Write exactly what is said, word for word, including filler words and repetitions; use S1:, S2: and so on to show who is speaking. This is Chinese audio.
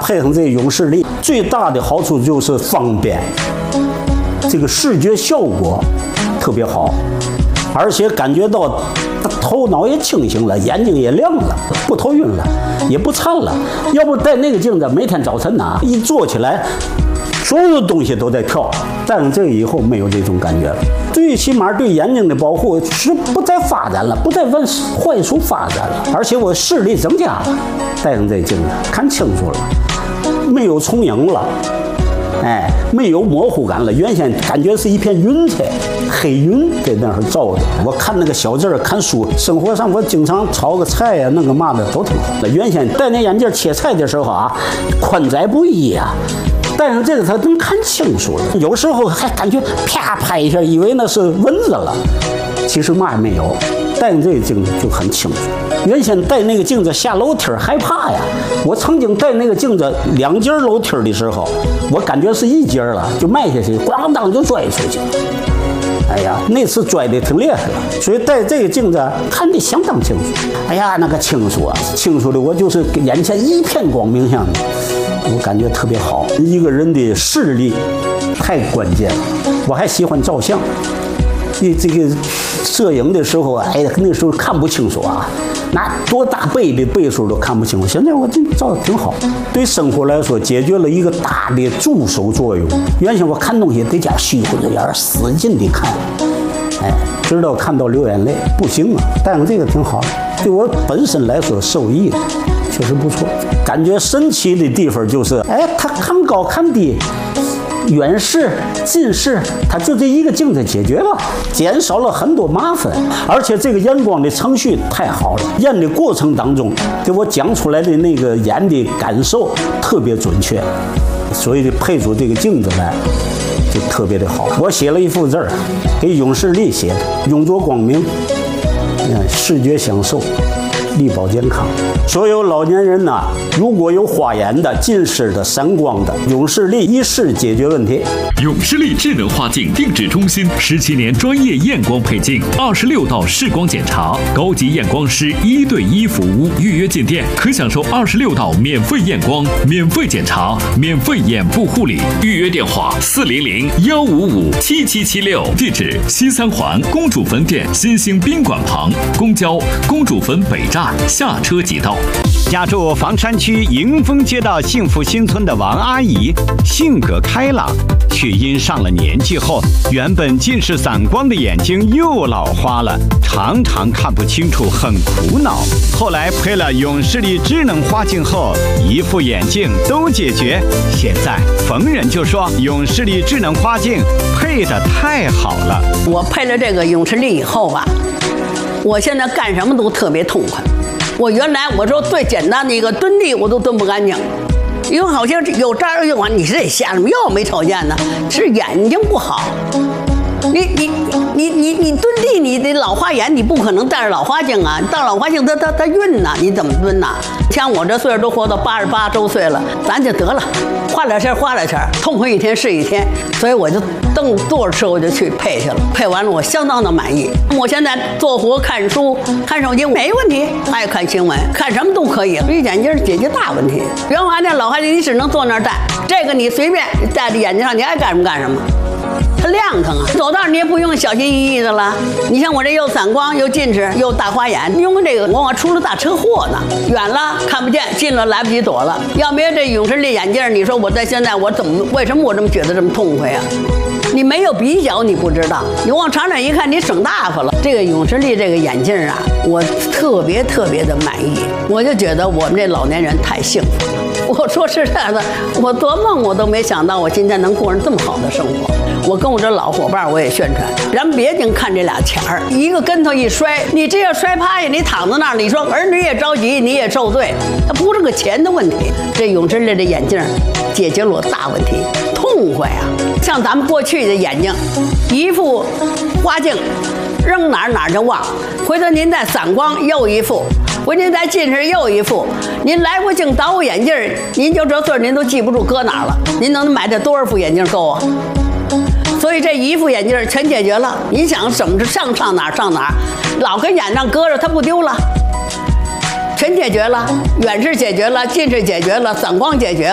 S1: 配上这永视力，最大的好处就是方便，这个视觉效果特别好，而且感觉到头脑也清醒了，眼睛也亮了，不头晕了，也不馋了。要不戴那个镜子，每天早晨呐，一坐起来，所有东西都在跳。戴上这个以后，没有这种感觉了。最起码对眼睛的保护是不再发展了，不再往坏处发展了，而且我视力增加了。戴上这镜子，看清楚了，没有重影了。哎，没有模糊感了，原先感觉是一片云彩，黑云在那儿照着。我看那个小字儿，看书，生活上我经常炒个菜呀、啊，弄个嘛的都挺好。原先戴那眼镜切菜的时候啊，宽窄不一呀、啊，戴上这个他能看清楚了。有时候还感觉啪拍一下，以为那是蚊子了，其实嘛也没有。戴上这个镜子就很清楚。原先戴那个镜子下楼梯害怕呀，我曾经戴那个镜子两节楼梯的时候，我感觉是一节了，就迈下去，咣当就摔出去。哎呀，那次摔得挺厉害了，所以戴这个镜子看得相当清楚。哎呀，那个清楚啊，清楚的我就是眼前一片光明像的，我感觉特别好。一个人的视力太关键了，我还喜欢照相。你这个摄影的时候，哎呀，那时候看不清楚啊，拿多大倍的倍数都看不清楚。现在我这照的挺好，对生活来说解决了一个大的助手作用。原先我看东西得加虚乎着眼，使劲的看，哎，直到看到流眼泪，不行啊。戴上这个挺好，对我本身来说受益的，确实不错。感觉神奇的地方就是，哎，它看高看低。远视、近视，它就这一个镜子解决了，减少了很多麻烦，而且这个验光的程序太好了，验的过程当中给我讲出来的那个眼的感受特别准确，所以配出这个镜子来就特别的好。我写了一幅字儿，给永视力写的，永着光明，嗯，视觉享受。力保健康，所有老年人呐、啊，如果有花眼的、近视的、散光的，永视力一试解决问题。
S2: 永视力智能化镜定制中心，十七年专业验光配镜，二十六道视光检查，高级验光师一对一服务。预约进店可享受二十六道免费验光、免费检查、免费眼部护理。预约电话：四零零幺五五七七七六。地址：西三环公主坟店新兴宾馆旁，公交公主坟北站。下车即到。
S3: 家住房山区迎丰街道幸福新村的王阿姨，性格开朗，却因上了年纪后，原本近视散光的眼睛又老花了，常常看不清楚，很苦恼。后来配了永视力智能花镜后，一副眼镜都解决。现在逢人就说永视力智能花镜配得太好了。
S4: 我配了这个永视力以后吧，我现在干什么都特别痛快。我原来我说最简单的一个蹲地我都蹲不干净，因为好像有这儿有完，你是得瞎什么又没瞅见呢？是眼睛不好。你你你你你蹲地，你得老花眼，你不可能戴着老花镜啊！戴老花镜它它它晕呐，你怎么蹲呐？像我这岁数都活到八十八周岁了，咱就得了，花两钱花两钱，痛快一天是一天。所以我就蹬坐着车我就去配去了，配完了我相当的满意。我现在做活、看书、看手机没问题，爱看新闻，看什么都可以。这眼镜解决大问题。原花镜、老花镜你只能坐那儿戴，这个你随便戴在眼睛上，你爱干什么干什么。它亮堂啊，走道你也不用小心翼翼的了。你像我这又散光又近视又大花眼，用这个往往出了大车祸呢，远了看不见，近了来不及躲了。要没有这永视力眼镜，你说我在现在我怎么为什么我这么觉得这么痛快啊？你没有比较你不知道，你往长远一看你省大发了。这个永视力这个眼镜啊，我特别特别的满意，我就觉得我们这老年人太幸福了。我说实在的，我做梦我都没想到我今天能过上这么好的生活。我跟我这老伙伴我也宣传，咱别净看这俩钱儿，一个跟头一摔，你这要摔趴下，你躺在那儿，你说儿女也着急，你也受罪，它不是个钱的问题。这永视力的眼镜解决了我大问题，痛快啊！像咱们过去的眼睛，一副花镜扔哪儿哪儿就忘，回头您再散光又一副。回您再近视又一副，您来过镜倒过眼镜，您就这岁您都记不住搁哪儿了。您能买这多少副眼镜够啊？所以这一副眼镜全解决了。你想怎么上上哪儿上哪儿，老跟眼上搁着它不丢了，全解决了。远视解决了，近视解决了，散光解决了。